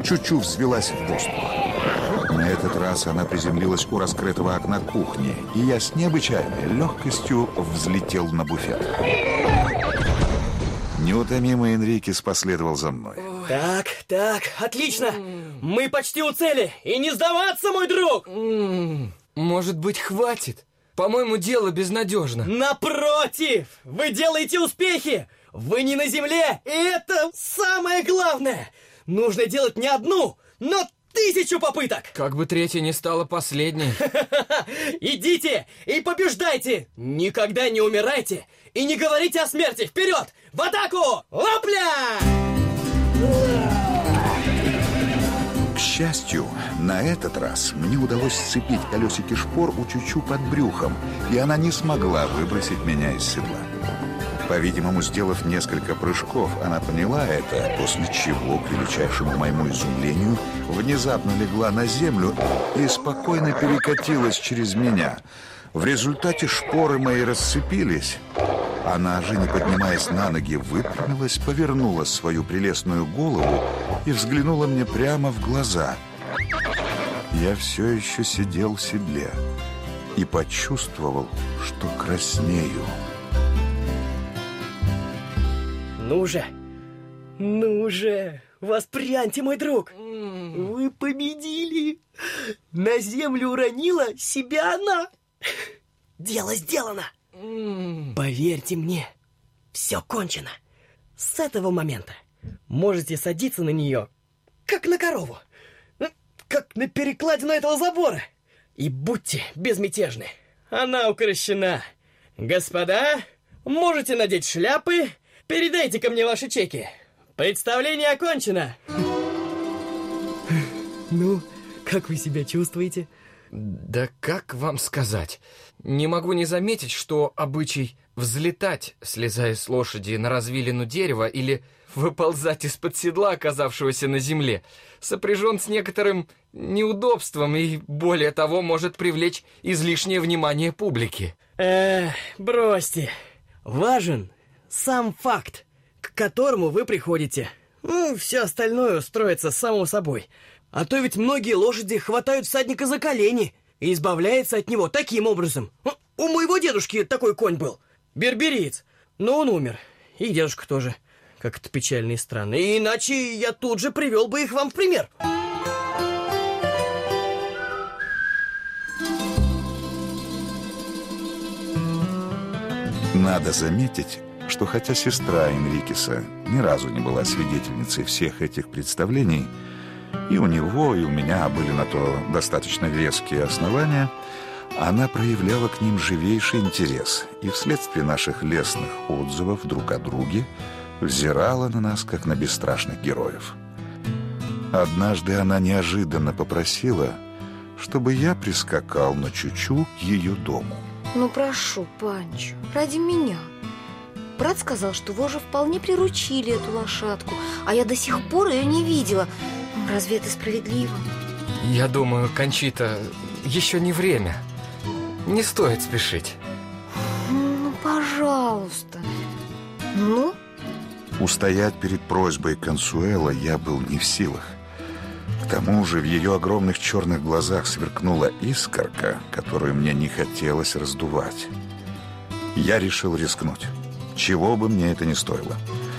Чучу взвелась в воздух. На этот раз она приземлилась у раскрытого окна кухни, и я с необычайной легкостью взлетел на буфет. Неутомимый Энрикес последовал за мной. Так, отлично. Мы почти у цели. И не сдаваться, мой друг. Может быть, хватит? По-моему, дело безнадежно. Напротив, вы делаете успехи. Вы не на земле, и это самое главное. Нужно делать не одну, но 1000 попыток. Как бы третья не стала последней. Идите и побеждайте. Никогда не умирайте. И не говорите о смерти. Вперед! В атаку! Лопля! К счастью, на этот раз мне удалось сцепить колесики шпор у Чучу под брюхом, и она не смогла выбросить меня из седла. По-видимому, сделав несколько прыжков, она поняла это, после чего, к величайшему моему изумлению, внезапно легла на землю и спокойно перекатилась через меня. В результате шпоры мои расцепились. Она же, не поднимаясь на ноги, выпрямилась, повернула свою прелестную голову и взглянула мне прямо в глаза. Я все еще сидел в седле и почувствовал, что краснею. Ну же, воспряньте, мой друг. Вы победили. На землю уронила себя она. Дело сделано. Поверьте мне, все кончено. С этого момента можете садиться на нее, как на корову, как на перекладину этого забора. И будьте безмятежны. Она укрощена. Господа, можете надеть шляпы. Передайте ко мне ваши чеки. Представление окончено. Ну, как вы себя чувствуете? Да как вам сказать? Не могу не заметить, что обычай взлетать, слезая с лошади на развилину дерева, или выползать из-под седла, оказавшегося на земле, сопряжен с некоторым неудобством и, более того, может привлечь излишнее внимание публики. Бросьте. Важен сам факт, к которому вы приходите. Все остальное устроится само собой. А то ведь многие лошади хватают всадника за колени и избавляются от него таким образом. У моего дедушки такой конь был, бербериец, но он умер. И дедушка тоже. Как это печально и странно. И иначе я тут же привел бы их вам в пример. Надо заметить, что хотя сестра Энрикеса ни разу не была свидетельницей всех этих представлений, и у него, и у меня были на то достаточно веские основания, она проявляла к ним живейший интерес и вследствие наших лестных отзывов друг о друге взирала на нас, как на бесстрашных героев. Однажды она неожиданно попросила, чтобы я прискакал на Чучу к ее дому. Ну, прошу, Панчо, ради меня. Брат сказал, что вы уже вполне приручили эту лошадку, а я до сих пор ее не видела. Разве это справедливо? Я думаю, Кончита, еще не время. Не стоит спешить. Ну, пожалуйста. Ну? Устоять перед просьбой Консуэла я был не в силах. К тому же в ее огромных черных глазах сверкнула искорка, которую мне не хотелось раздувать. Я решил рискнуть, чего бы мне это ни стоило.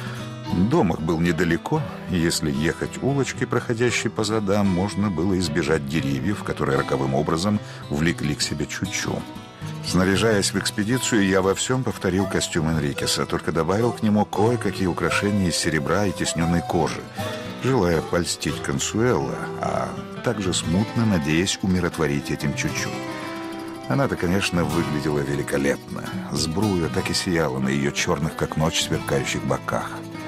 Дом их был недалеко, и если ехать улочкой, проходящей по задам, можно было избежать деревьев, которые роковым образом влекли к себе Чучу. Снаряжаясь в экспедицию, я во всем повторил костюм Энрикеса, только добавил к нему кое-какие украшения из серебра и тисненной кожи, желая польстить Консуэла, а также смутно надеясь умиротворить этим Чучу. Она-то, конечно, выглядела великолепно. Сбруя так и сияла на ее черных, как ночь, сверкающих боках.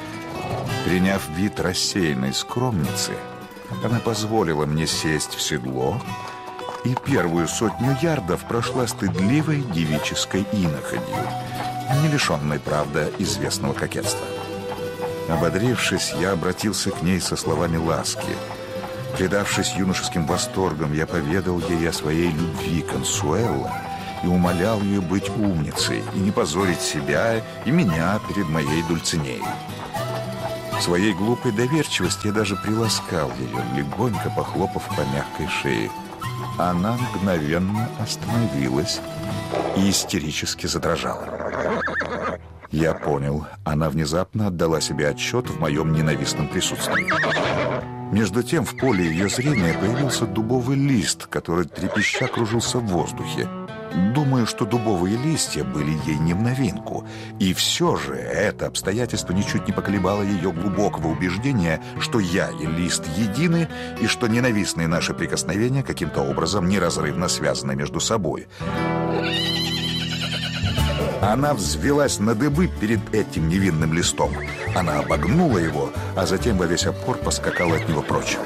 Приняв вид рассеянной скромницы, она позволила мне сесть в седло, и первую 100 ярдов прошла стыдливой девической иноходью, не лишенной, правда, известного кокетства. Ободрившись, я обратился к ней со словами ласки. Предавшись юношеским восторгам, я поведал ей о своей любви к Консуэло и умолял ее быть умницей и не позорить себя и меня перед моей Дульцинеей. В своей глупой доверчивости я даже приласкал ее, легонько похлопав по мягкой шее. Она мгновенно остановилась и истерически задрожала. Я понял, она внезапно отдала себе отчет в моем ненавистном присутствии. Между тем в поле ее зрения появился дубовый лист, который трепеща кружился в воздухе. Думаю, что дубовые листья были ей не в новинку. И все же это обстоятельство ничуть не поколебало ее глубокого убеждения, что я и лист едины, и что ненавистные наши прикосновения каким-то образом неразрывно связаны между собой. Она взвелась на дыбы перед этим невинным листом. Она обогнула его, а затем во весь опор поскакала от него прочь.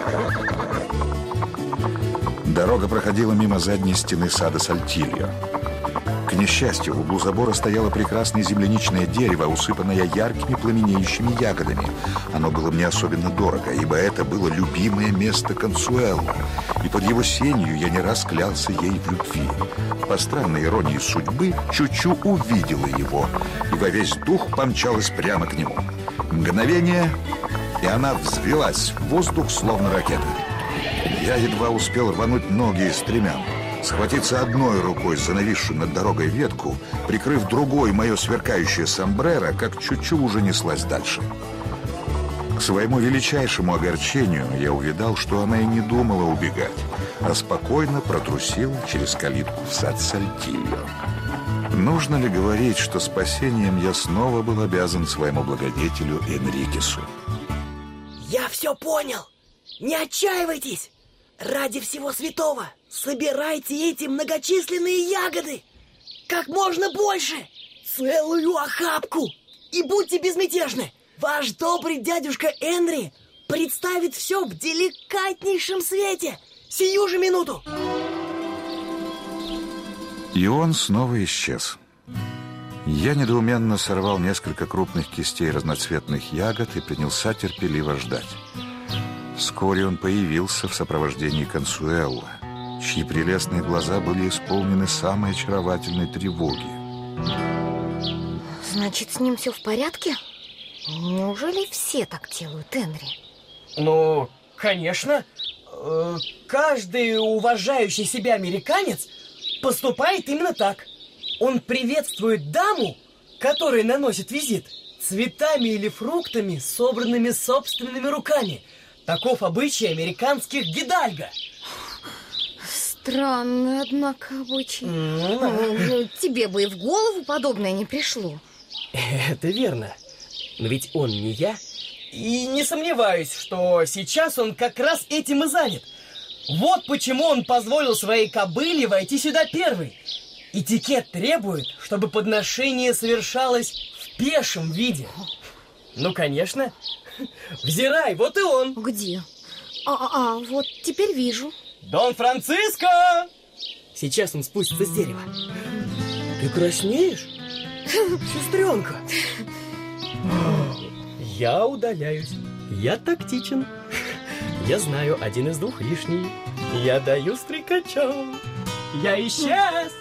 Дорога проходила мимо задней стены сада Сальтильо. К несчастью, в углу забора стояло прекрасное земляничное дерево, усыпанное яркими пламенеющими ягодами. Оно было мне особенно дорого, ибо это было любимое место Консуэло, и под его сенью я не раз клялся ей в любви. По странной иронии судьбы, Чучу увидела его и во весь дух помчалась прямо к нему. Мгновение, и она взвелась в воздух, словно ракета. Я едва успел рвануть ноги из стремян, схватиться одной рукой за нависшую над дорогой ветку, прикрыв другой мое сверкающее сомбреро, как Чучу уже неслась дальше. К своему величайшему огорчению я увидал, что она и не думала убегать, а спокойно протрусила через калитку в сад Сальтильо. Нужно ли говорить, что спасением я снова был обязан своему благодетелю Энрикесу? Я все понял! Не отчаивайтесь! Ради всего святого собирайте эти многочисленные ягоды! Как можно больше! Целую охапку! И будьте безмятежны! Ваш добрый дядюшка Энри представит все в деликатнейшем свете! Сию же минуту! И он снова исчез. Я недоуменно сорвал несколько крупных кистей разноцветных ягод и принялся терпеливо ждать. Вскоре он появился в сопровождении Консуэло, чьи прелестные глаза были исполнены самой очаровательной тревоги. Значит, с ним все в порядке? Неужели все так делают, Энри? Ну, конечно. Каждый уважающий себя американец поступает именно так. Он приветствует даму, которая наносит визит, цветами или фруктами, собранными собственными руками. Таков обычай американских гидальго. Странный, однако, обычай. Тебе бы и в голову подобное не пришло. Это верно. Но ведь он не я. И не сомневаюсь, что сейчас он как раз этим и занят. Вот почему он позволил своей кобыле войти сюда первой. Этикет требует, чтобы подношение совершалось в пешем виде. Ну, конечно. Взирай, вот и он. Где? Вот теперь вижу. Дон Франциско! Сейчас он спустится с дерева. Ты краснеешь? Сестренка. Я удаляюсь. Я тактичен. Я знаю, один из двух лишний. Я даю стрекачам. Я исчез.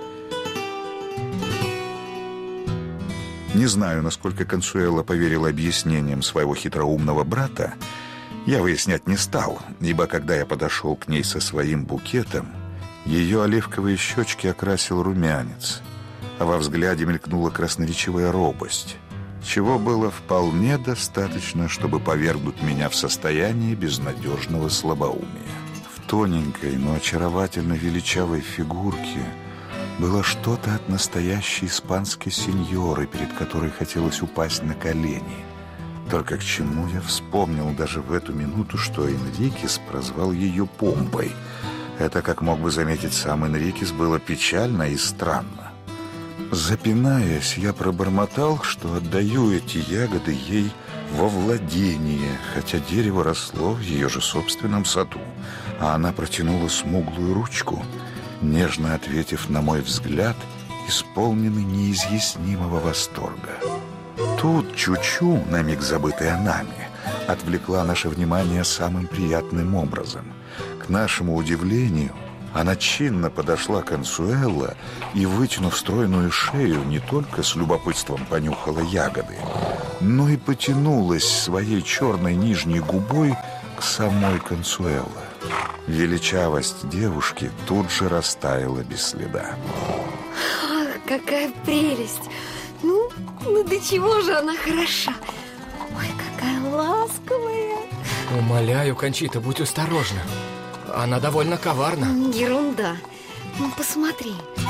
Не знаю, насколько Консуэло поверила объяснениям своего хитроумного брата. Я выяснять не стал, ибо когда я подошел к ней со своим букетом, ее оливковые щечки окрасил румянец, а во взгляде мелькнула красноречивая робость, чего было вполне достаточно, чтобы повергнуть меня в состояние безнадежного слабоумия. В тоненькой, но очаровательно величавой фигурке было что-то от настоящей испанской сеньоры, перед которой хотелось упасть на колени. Только к чему я вспомнил даже в эту минуту, что Энрикес прозвал ее Помпой. Это, как мог бы заметить сам Энрикес, было печально и странно. Запинаясь, я пробормотал, что отдаю эти ягоды ей во владение, хотя дерево росло в ее же собственном саду, а она протянула смуглую ручку, нежно ответив на мой взгляд, исполненный неизъяснимого восторга. Тут Чучу, на миг забытая нами, отвлекла наше внимание самым приятным образом. К нашему удивлению, Она чинно подошла к Консуэло и, вытянув стройную шею, не только с любопытством понюхала ягоды, но и потянулась своей черной нижней губой к самой Консуэло. Величавость девушки тут же растаяла без следа. Ах, какая прелесть! Ну до чего же она хороша? Ой, какая ласковая! Умоляю, Кончита, будь осторожна. Она довольно коварна. Ерунда. Ну, посмотри.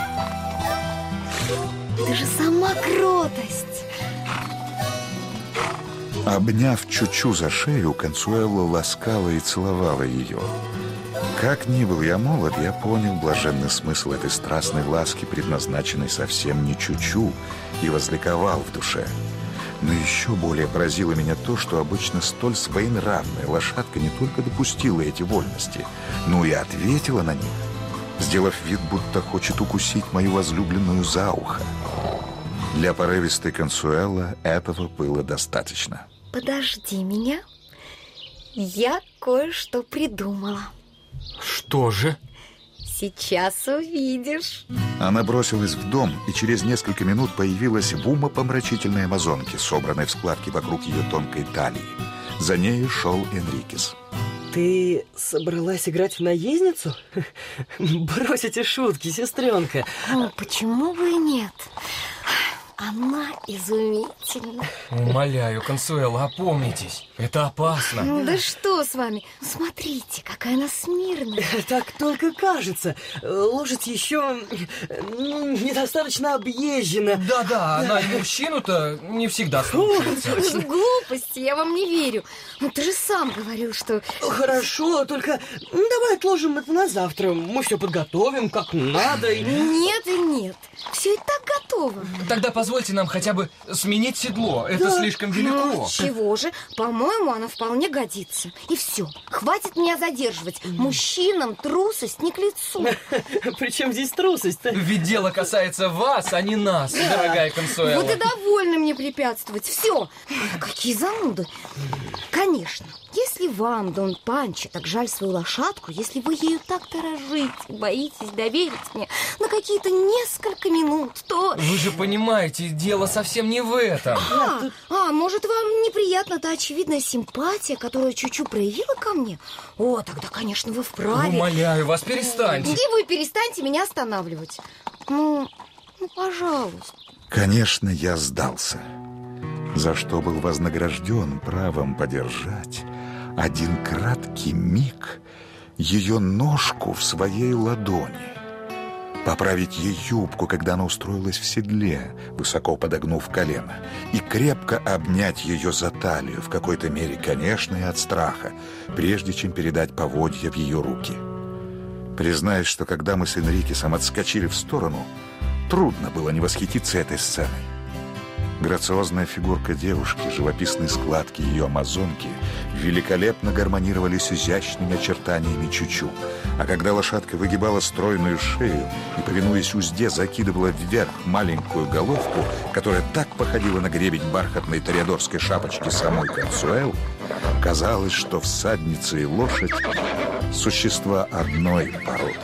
Ты же сама кротость. Обняв Чучу за шею, Консуэло ласкала и целовала ее. Как ни был я молод, я понял блаженный смысл этой страстной ласки, предназначенной совсем не Чучу, и возликовал в душе. Но еще более поразило меня то, что обычно столь своенравная лошадка не только допустила эти вольности, но и ответила на них, сделав вид, будто хочет укусить мою возлюбленную за ухо. Для порывистой Консуэло этого было достаточно. Подожди меня. Я кое-что придумала. Что же? Сейчас увидишь. Она бросилась в дом и через несколько минут появилась в умопомрачительной амазонке, собранной в складки вокруг ее тонкой талии. За ней шел Энрикес. Ты собралась играть в наездницу? Брось эти шутки, сестренка. Ну, почему бы и нет? Она изумительна. Умоляю, Консуэло, опомнитесь. Это опасно. Ну да что с вами? Смотрите, какая она смирная. Так только кажется. Лошадь еще недостаточно объезжена. Да-да, она и мужчину-то не всегда слушается. Глупости, я вам не верю. Ну ты же сам говорил, что... Хорошо, только давай отложим это на завтра. Мы все подготовим как надо. Нет и нет. Все и так готово. Тогда позвольте нам хотя бы сменить седло. Это слишком велико. Чего же? По-моему, оно вполне годится. И все. Хватит меня задерживать. Мужчинам трусость не к лицу. Причем здесь трусость-то? Ведь дело касается вас, а не нас, дорогая Консуэло. Вот и довольны мне препятствовать. Все. Какие зануды. Конечно, если вам, Дон Панчо, так жаль свою лошадку, если вы ею так дорожите, боитесь доверить мне на какие-то несколько минут, то... Вы же понимаете, дело совсем не в этом. Может, вам неприятна та очевидная симпатия, которую Чучу проявила ко мне? О, тогда, конечно, вы вправе. Умоляю вас, перестаньте. И вы перестаньте меня останавливать. Ну, пожалуйста. Конечно, я сдался, за что был вознагражден правом подержать один краткий миг ее ножку в своей ладони, поправить ей юбку, когда она устроилась в седле, высоко подогнув колено, и крепко обнять ее за талию, в какой-то мере, конечно, и от страха, прежде чем передать поводья в ее руки. Признаюсь, что когда мы с Энрикесом отскочили в сторону, трудно было не восхититься этой сценой. Грациозная фигурка девушки, живописные складки ее амазонки великолепно гармонировали с изящными очертаниями Чучу. А когда лошадка выгибала стройную шею и, повинуясь узде, закидывала вверх маленькую головку, которая так походила на гребень бархатной тореадорской шапочки самой Консуэло, казалось, что всадница и лошадь – существа одной породы.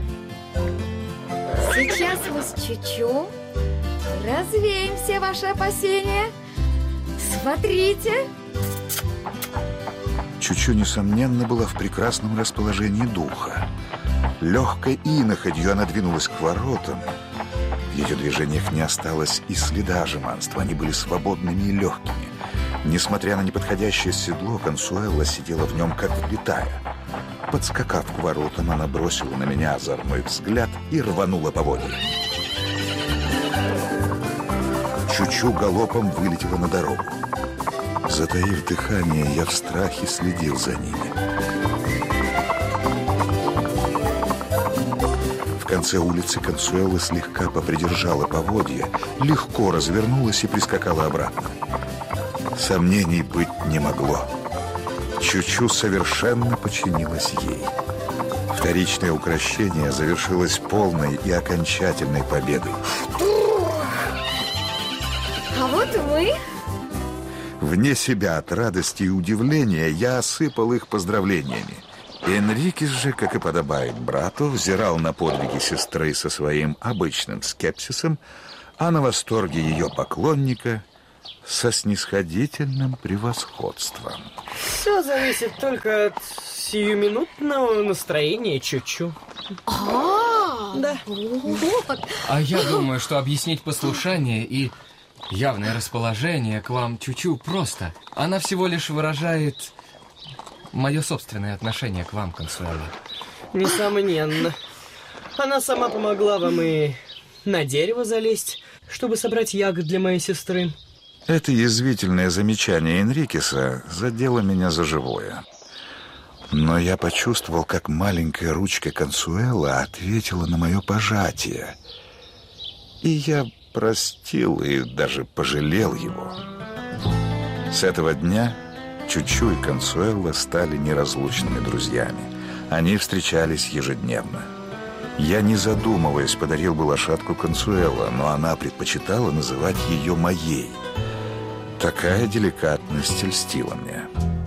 Сейчас мы с Чучу развеем все ваши опасения. Смотрите. Чучу, несомненно, была в прекрасном расположении духа. Легкой иноходью она двинулась к воротам. В ее движениях не осталось и следа жеманства. Они были свободными и легкими. Несмотря на неподходящее седло, Консуэло сидела в нем как влитая. Подскакав к воротам, она бросила на меня озорной взгляд и рванула поводья. Чучу галопом вылетела на дорогу. Затаив дыхание, я в страхе следил за ними. В конце улицы Консуэло слегка попридержала поводья, легко развернулась и прискакала обратно. Сомнений быть не могло. Чучу совершенно подчинилась ей. Вторичное укрощение завершилось полной и окончательной победой. А вот и мы. Вне себя от радости и удивления я осыпал их поздравлениями. Энрикес же, как и подобает брату, взирал на подвиги сестры со своим обычным скепсисом, а на восторге ее поклонника со снисходительным превосходством. Все зависит только от сиюминутного настроения Чучу. Да. Вот. А я думаю, что объяснить послушание и явное расположение к вам Чучу просто. Она всего лишь выражает мое собственное отношение к вам, Консуэла. Несомненно. Она сама помогла вам и на дерево залезть, чтобы собрать ягод для моей сестры. Это язвительное замечание Энрикеса задело меня за живое. Но я почувствовал, как маленькая ручка Консуэла ответила на мое пожатие. И я простил и даже пожалел его. С этого дня Чучу и Консуэла стали неразлучными друзьями. Они встречались ежедневно. Я, не задумываясь, подарил бы лошадку Консуэла, но она предпочитала называть ее моей. Такая деликатность льстила мне.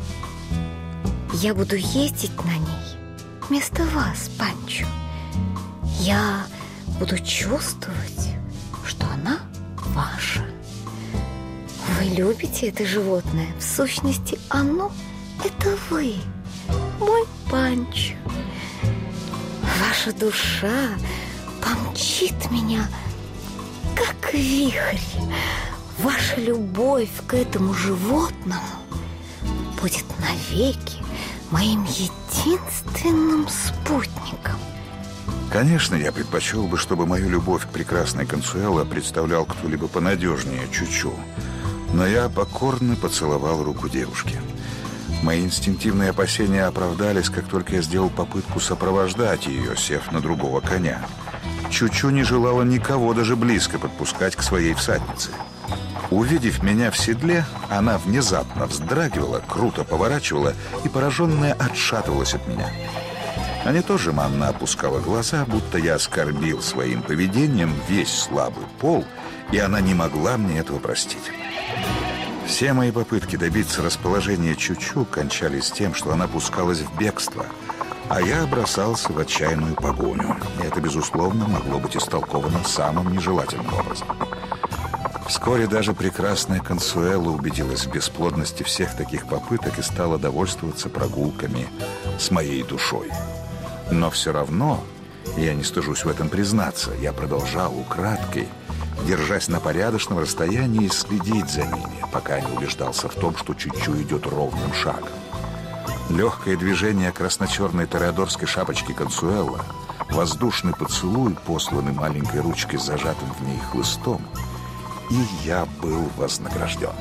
Я буду ездить на ней вместо вас, Панчо. Я буду чувствовать, что она ваша. Вы любите это животное. В сущности, оно – это вы, мой Панчо. Ваша душа помчит меня, как вихрь. Ваша любовь к этому животному будет навеки моим единственным спутником. Конечно, я предпочел бы, чтобы мою любовь к прекрасной Консуэло представлял кто-либо понадежнее Чучу. Но я покорно поцеловал руку девушки. Мои инстинктивные опасения оправдались, как только я сделал попытку сопровождать ее, сев на другого коня. Чучу не желала никого даже близко подпускать к своей всаднице. Увидев меня в седле, она внезапно вздрагивала, круто поворачивала и, пораженная, отшатывалась от меня. Она тоже жеманно опускала глаза, будто я оскорбил своим поведением весь слабый пол, и она не могла мне этого простить. Все мои попытки добиться расположения Чучу кончались тем, что она пускалась в бегство, а я бросался в отчаянную погоню. И это, безусловно, могло быть истолковано самым нежелательным образом. Вскоре даже прекрасная Консуэла убедилась в бесплодности всех таких попыток и стала довольствоваться прогулками с моей душой. Но все равно, я не стыжусь в этом признаться, я продолжал украдкой, держась на порядочном расстоянии, следить за ними, пока не убеждался в том, что Чучу идет ровным шагом. Легкое движение красно-черной тореадорской шапочки Консуэла, воздушный поцелуй, посланный маленькой ручкой с зажатым в ней хлыстом, и я был вознагражден.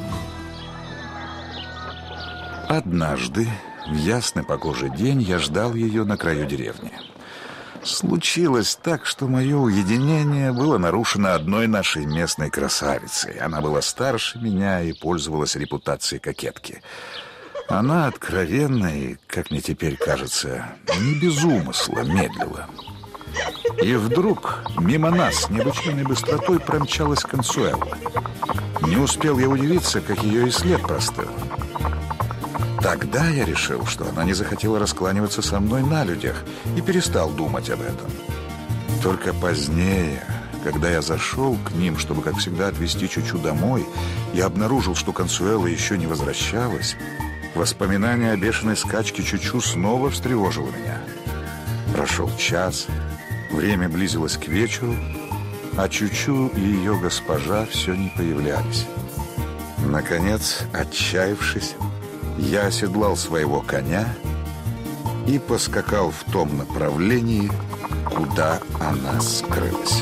Однажды, в ясный погожий день, я ждал ее на краю деревни. Случилось так, что мое уединение было нарушено одной нашей местной красавицей. Она была старше меня и пользовалась репутацией кокетки. Она откровенно и, как мне теперь кажется, не без умысла медлила. И вдруг мимо нас с необычайной быстротой промчалась Консуэла. Не успел я удивиться, как ее и след простыл. Тогда я решил, что она не захотела раскланиваться со мной на людях, и перестал думать об этом. Только позднее, когда я зашел к ним, чтобы, как всегда, отвезти Чучу домой, я обнаружил, что Консуэла еще не возвращалась. Воспоминание о бешеной скачке Чучу снова встревожило меня. Прошел час, время близилось к вечеру, а Чучу и ее госпожа все не появлялись. Наконец, отчаявшись, я оседлал своего коня и поскакал в том направлении, куда она скрылась.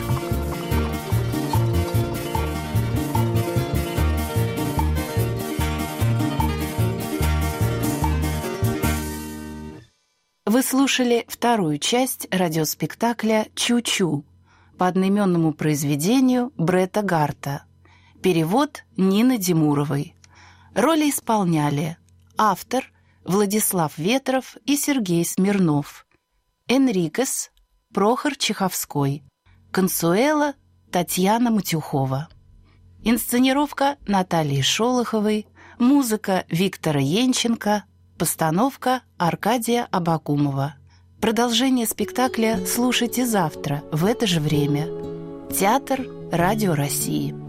Вы слушали вторую часть радиоспектакля «Чучу» по одноименному произведению Бретта Гарта. Перевод Нины Демуровой. Роли исполняли автор Владислав Ветров и Сергей Смирнов, Энрикес Прохор Чеховской, Консуэла Татьяна Матюхова. Инсценировка Натальи Шолоховой, музыка Виктора Янченко, Постановка Аркадия Абакумова. Продолжение спектакля слушайте завтра в это же время. Театр Радио России.